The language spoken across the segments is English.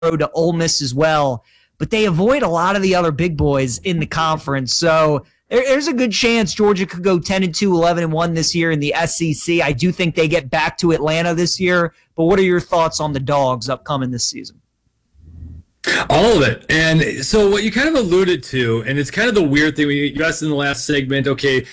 road to Ole Miss as well. But they avoid a lot of the other big boys in the conference. So there's a good chance Georgia could go 10-2, 11-1 this year in the SEC. I do think they get back to Atlanta this year. But what are your thoughts on the Dogs upcoming this season? All of it. And so what you kind of alluded to, and it's kind of the weird thing, you asked in the last segment, okay,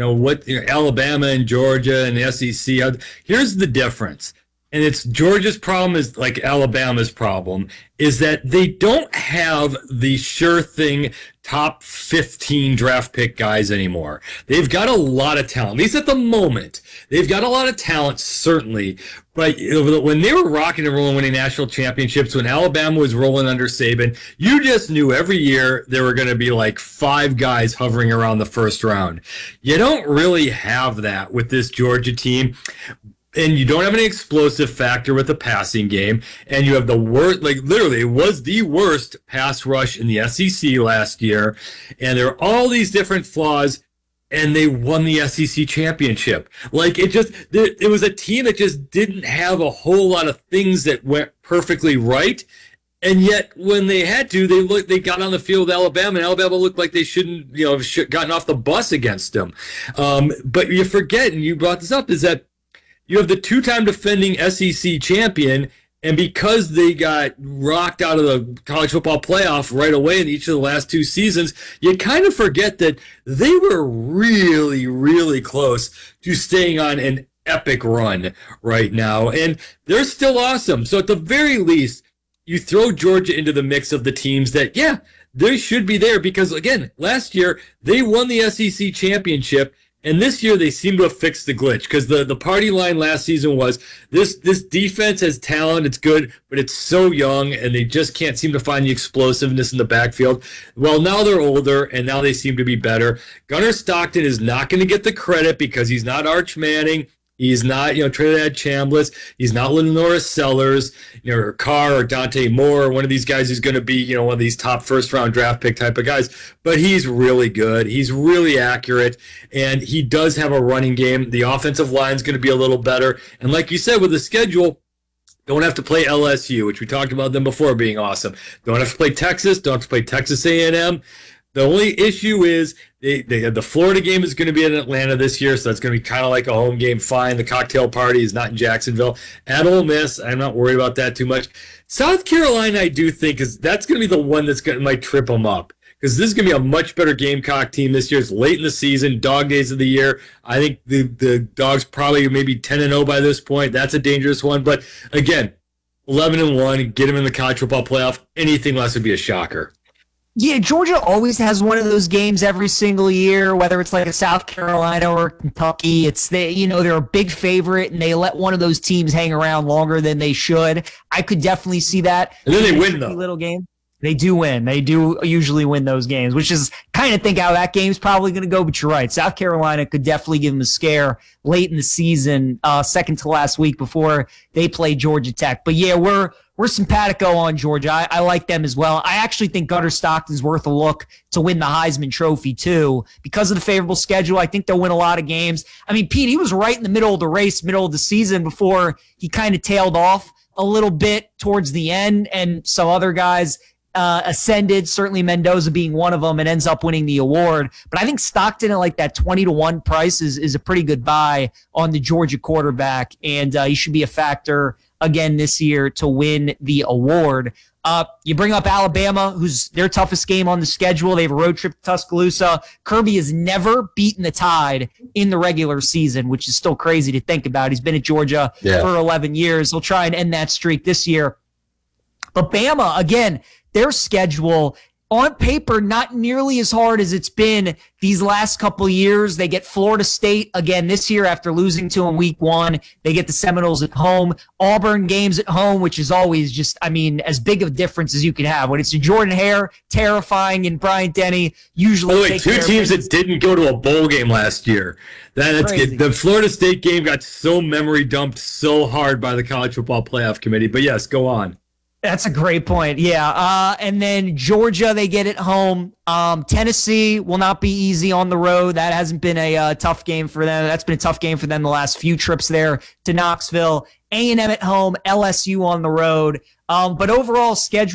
Alabama and Georgia and the SEC, here's the difference. And it's Georgia's problem is like Alabama's problem, is that they don't have the sure thing top 15 draft pick guys anymore. They've got a lot of talent, at least at the moment. They've got a lot of talent, certainly. But when they were rocking and rolling, winning national championships, when Alabama was rolling under Saban, you just knew every year there were going to be like 5 guys hovering around the first round. You don't really have that with this Georgia team. And you don't have any explosive factor with the passing game. And you have the worst, like literally, it was the worst pass rush in the SEC last year. And there are all these different flaws. And they won the SEC championship. Like it was a team that just didn't have a whole lot of things that went perfectly right. And yet, when they had to, they got on the field with Alabama, and Alabama looked like they shouldn't, have gotten off the bus against them. But you forget, and you brought this up, is that you have the 2-time defending SEC champion, and because they got rocked out of the college football playoff right away in each of the last 2 seasons, you kind of forget that they were really, really close to staying on an epic run right now, and they're still awesome. So at the very least, you throw Georgia into the mix of the teams that, yeah, they should be there because, again, last year they won the SEC championship. And this year they seem to have fixed the glitch because the party line last season was this defense has talent, it's good, but it's so young and they just can't seem to find the explosiveness in the backfield. Well, now they're older and now they seem to be better. Gunnar Stockton is not going to get the credit because he's not Arch Manning. He's not, Trinidad Chambliss. He's not Lenora Sellers, or Carr or Dante Moore, or one of these guys who's going to be, one of these top first-round draft pick type of guys. But he's really good. He's really accurate, and he does have a running game. The offensive line's going to be a little better. And like you said, with the schedule, don't have to play LSU, which we talked about them before being awesome. Don't have to play Texas. Don't have to play Texas A&M. The only issue is the Florida game is going to be in Atlanta this year, so that's going to be kind of like a home game. Fine, the cocktail party is not in Jacksonville. At Ole Miss, I'm not worried about that too much. South Carolina, I do think that's going to be the one that's might trip them up because this is going to be a much better Gamecock team this year. It's late in the season, dog days of the year. I think the Dogs probably maybe 10-0 by this point. That's a dangerous one, but again, 11-1, get them in the college football playoff. Anything less would be a shocker. Yeah, Georgia always has one of those games every single year, whether it's like a South Carolina or Kentucky. They're a big favorite and they let one of those teams hang around longer than they should. I could definitely see that. And then they win though. Little game. They do win. They do usually win those games, which is kind of think how that game's probably going to go. But you're right. South Carolina could definitely give them a scare late in the season, second to last week before they play Georgia Tech. But yeah, we're simpatico on Georgia. I like them as well. I actually think Gunnar Stockton's worth a look to win the Heisman Trophy, too. Because of the favorable schedule, I think they'll win a lot of games. I mean, Pete, he was right in the middle of the race, middle of the season before he kind of tailed off a little bit towards the end, and some other guys ascended, certainly Mendoza being one of them, and ends up winning the award. But I think Stockton at like that 20-1 price is a pretty good buy on the Georgia quarterback, and he should be a factor again this year to win the award. You bring up Alabama, who's their toughest game on the schedule. They have a road trip to Tuscaloosa. Kirby has never beaten the Tide in the regular season, which is still crazy to think about. He's been at Georgia for 11 years. He'll try and end that streak this year. But Bama, again, their schedule on paper, not nearly as hard as it's been these last couple of years. They get Florida State again this year after losing to them week 1. They get the Seminoles at home. Auburn games at home, which is always just, as big of a difference as you can have. When it's a Jordan Hare, terrifying, and Bryant Denny usually. By the way, 2 teams that didn't go to a bowl game last year. That's good. The Florida State game got so memory dumped so hard by the College Football Playoff Committee. But yes, go on. That's a great point. Yeah. And then Georgia, they get it home. Tennessee will not be easy on the road. That hasn't been a tough game for them. That's been a tough game for them the last few trips there to Knoxville. A&M at home, LSU on the road. But overall schedule